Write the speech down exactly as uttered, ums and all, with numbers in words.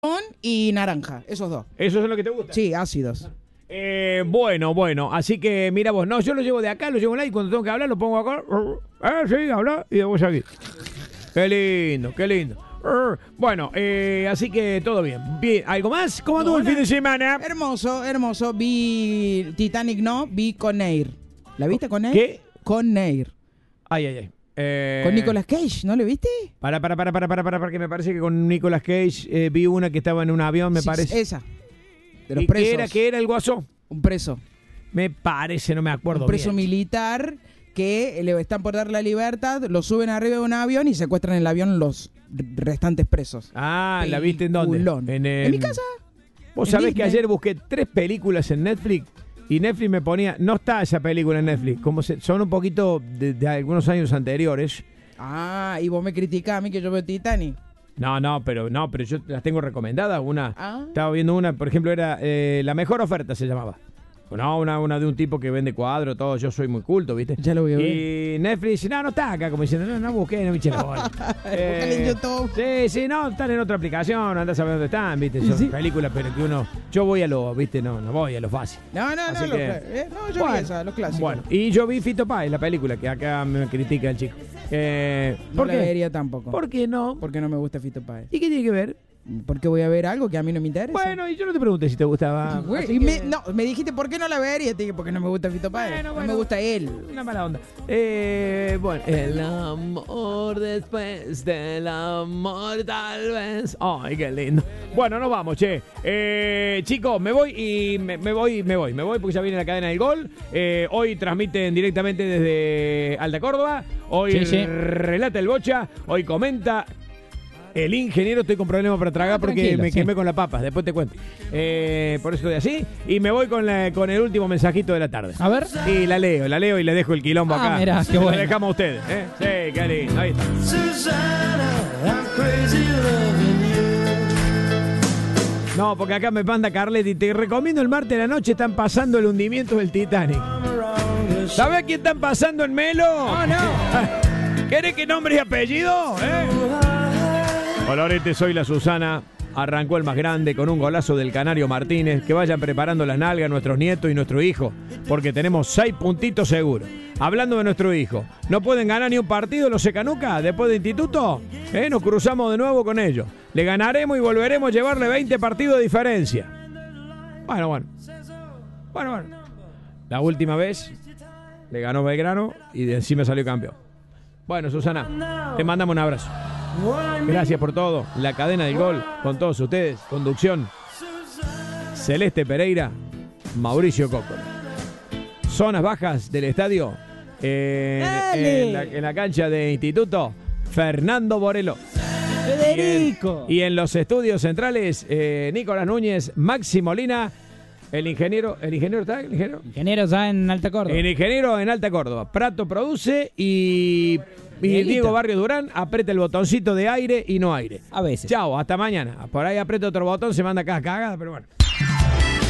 y naranja, esos dos. ¿Esos son los que te gustan? Sí, ácidos. Eh, bueno, bueno, así que mira vos, no, yo lo llevo de acá, lo llevo ahí y cuando tengo que hablar lo pongo acá. Ah, sí, habla y después aquí. Qué lindo, qué lindo. Bueno, eh, así que todo bien. Bien, ¿algo más? ¿Cómo anduvo el fin de semana? Hermoso, hermoso. Vi Titanic, no, vi Con Air. ¿La viste Con Air? ¿Qué? Con Air. Ay, ay, ay. Eh, Con Nicolas Cage, ¿no lo viste? Para, para, para, para, para, para, porque me parece que con Nicolas Cage eh, vi una que estaba en un avión, me Sí, parece. Esa. De los ¿Y presos. qué era, qué era el guaso? Un preso. Me parece, no me acuerdo Un preso bien. militar que le están por dar la libertad, lo suben arriba de un avión y secuestran en el avión los restantes presos. Ah, ¿la viste en dónde? Peliculón. En, En, el- mi casa. Vos en sabés que Disney. ayer busqué tres películas en Netflix y Netflix me ponía, no está esa película en Netflix, como se- son un poquito de, de algunos años anteriores. Ah, y vos me criticás a mí que yo veo Titanic. No, no, pero no, pero yo las tengo recomendadas. Una, Ah. estaba viendo una, por ejemplo, era eh, La Mejor Oferta se llamaba. No, una, una de un tipo que vende cuadros, todo, yo soy muy culto, ¿viste? Ya lo voy a ver. Y Netflix dice, no, no está acá, como diciendo, no, no busqué, no me eché la bola. Búscala en YouTube. Sí, sí, no, están en otra aplicación, andás a ver dónde están, ¿viste? Son Sí. películas, pero que uno, yo voy a lo, ¿viste? No, no voy a lo fácil. No, no, Así no, que- los, eh, no, yo Bueno, vi esa, los clásicos. Bueno, y yo vi Fito Páez, la película, que acá me critica el chico. Eh, no ¿Por la qué? vería tampoco. ¿Por qué no? Porque no me gusta Fito Páez. ¿Y qué tiene que ver? Porque voy a ver algo que a mí no me interesa. Bueno, y yo no te pregunté si te gustaba. Güey, así y que- me, no, me dijiste por qué no la vería. Te dije porque no me gusta Fito Páez. Bueno, no bueno. me gusta él. Una mala onda. Eh, bueno, el amor después del amor tal vez. Ay, qué lindo. Bueno, nos vamos, che. Eh, chicos, me voy y me, me voy, me voy, me voy porque ya viene la cadena del gol. Eh, hoy transmiten directamente desde Alta Córdoba. Hoy Sí, sí. relata el Bocha. Hoy comenta. El ingeniero, estoy con problemas para tragar Ah, porque tranquilo, me sí. quemé con la papa, después te cuento. Eh, por eso estoy así. Y me voy con, la- con el último mensajito de la tarde. A ver. Y la leo, la leo y le dejo el quilombo Ah, acá. mirá, qué Se lo bueno. dejamos a ustedes, ¿eh? Sí, qué lindo. Ahí está. No, porque acá me manda Carletti. Te recomiendo el martes a la noche. Están pasando el hundimiento del Titanic. ¿Sabés quién están pasando en Melo? No, no. ¿Querés que nombre y apellido? ¿Eh? Hola, Orete, soy la Susana. Arrancó el más grande con un golazo del Canario Martínez. Que vayan preparando las nalgas nuestros nietos y nuestro hijo, porque tenemos seis puntitos seguros. Hablando de nuestro hijo, ¿no pueden ganar ni un partido los Secanuca después de instituto? ¿Eh? Nos cruzamos de nuevo con ellos. Le ganaremos y volveremos a llevarle veinte partidos de diferencia. Bueno, bueno. Bueno, bueno. La última vez le ganó Belgrano y de encima salió campeón. Bueno, Susana, te mandamos un abrazo. Gracias por todo. La cadena del gol con todos ustedes. Conducción Celeste Pereira, Mauricio Coco. Zonas bajas del estadio. eh, Dale. en, la, en la cancha de instituto, Fernando Borelo. Federico. Y en los estudios centrales, eh, Nicolás Núñez, Maxi Molina, el ingeniero. ¿El ingeniero está? ¿El ingeniero? Ingeniero ya en Alta Córdoba. El ingeniero en Alta Córdoba. Prato produce y, y Miguelito. Diego Barrio Durán aprieta el botoncito de aire y no aire. A veces. Chao, hasta mañana. Por ahí aprieta otro botón, se manda acá cagada, pero bueno.